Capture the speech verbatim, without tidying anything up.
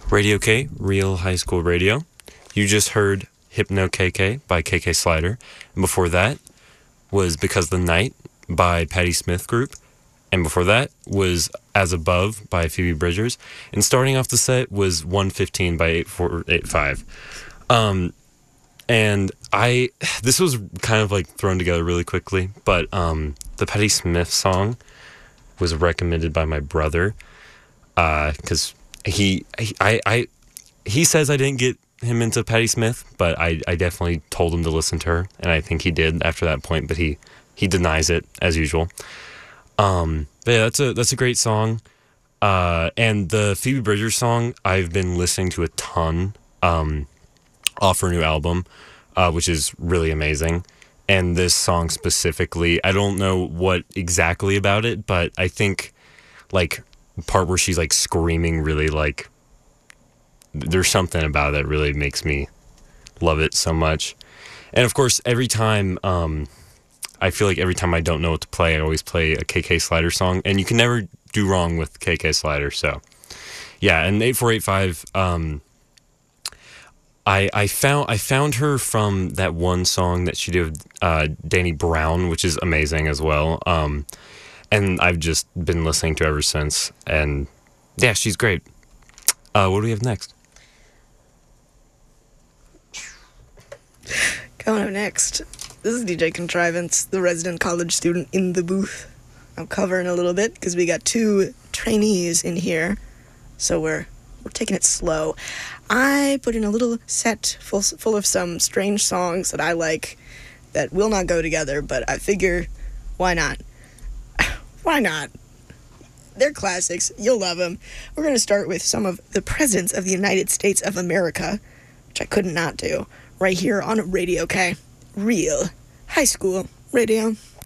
Radio K, Real High School Radio. You just heard Hypno K K by K K Slider. And before that was Because the Night by Patti Smith Group. And before that was As Above by Phoebe Bridgers. And starting off the set was one fifteen by eight four eight five. Um, and I, this was kind of like thrown together really quickly, but um, the Patti Smith song was recommended by my brother because uh, he, he, I, I, he says I didn't get him into Patti Smith, but I, I definitely told him to listen to her, and I think he did after that point, but he, he denies it as usual. Um, but yeah, that's a, that's a great song. Uh, and the Phoebe Bridgers song, I've been listening to a ton, um, off her new album, uh, which is really amazing. And this song specifically, I don't know what exactly about it, but I think like the part where she's like screaming really like, there's something about it that really makes me love it so much. And of course, every time, um, I feel like every time I don't know what to play, I always play a K K Slider song, and you can never do wrong with K K Slider. So yeah, and eight four eight five, um, I, I found I found her from that one song that she did with uh, Danny Brown, which is amazing as well. Um, and I've just been listening to her ever since. And yeah, she's great. Uh, what do we have next? Coming up next, this is D J Contrivance, the resident college student in the booth. I'm covering a little bit because we got two trainees in here, so we're we're taking it slow. I put in a little set full, full of some strange songs that I like that will not go together, but I figure, why not? Why not? They're classics. You'll love them. We're going to start with some of the Presidents of the United States of America, which I couldn't not do, right here on Radio K. Real High School Radio.